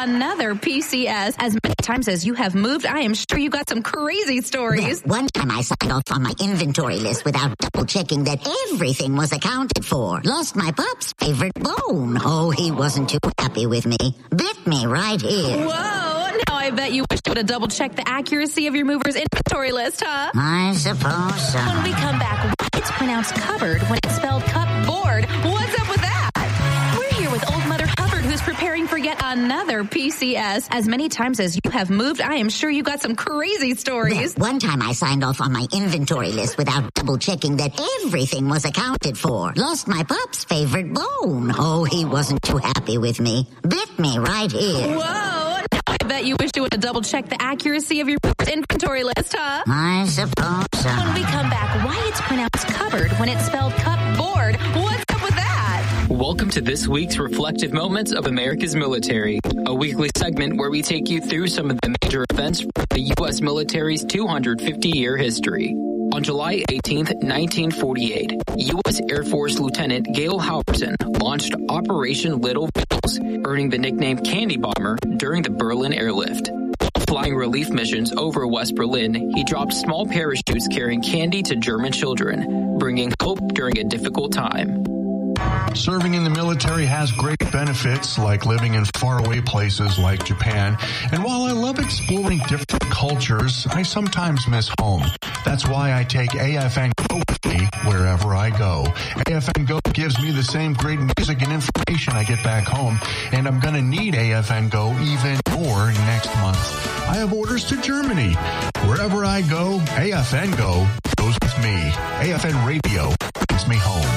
another PCS. As many times as you have moved, I am sure you got some crazy stories. Well, one time I signed off on my inventory list without double-checking that everything was accounted for. Lost my pup's favorite bone. Oh, he wasn't too happy with me. Bit me right here. Whoa, now I bet you wish you would have double-checked the accuracy of your mover's inventory list, huh? I suppose so. When we come back, why it's pronounced cupboard when it's spelled cupboard. What's up with that? We're here with Old Mother Hubbard, who's preparing for yet another PCS. As many times as you have moved, I am sure you got some crazy stories. Well, one time I signed off on my inventory list without double-checking that everything was accounted for. Lost my pup's favorite bone. Oh, he wasn't too happy with me. Bit me right here. Whoa, now I bet you wish you would have double-checked the accuracy of your inventory list, huh? I suppose so. When we come back, why it's pronounced cupboard when it's spelled cupboard. What's up with that? Welcome to this week's Reflective Moments of America's Military, a weekly segment where we take you through some of the major events from the U.S. military's 250-year history. On July 18, 1948, U.S. Air Force Lieutenant Gale Halvorsen launched Operation Little Victuals, earning the nickname Candy Bomber during the Berlin airlift. Flying relief missions over West Berlin, he dropped small parachutes carrying candy to German children, bringing hope during a difficult time. Serving in the military has great benefits, like living in faraway places like Japan. And while I love exploring different cultures, I sometimes miss home. That's why I take AFN Go with me wherever I go. AFN Go gives me the same great music and information I get back home, and I'm going to need AFN Go even more next month. I have orders to Germany. Wherever I go, AFN Go goes with me. AFN Radio brings me home.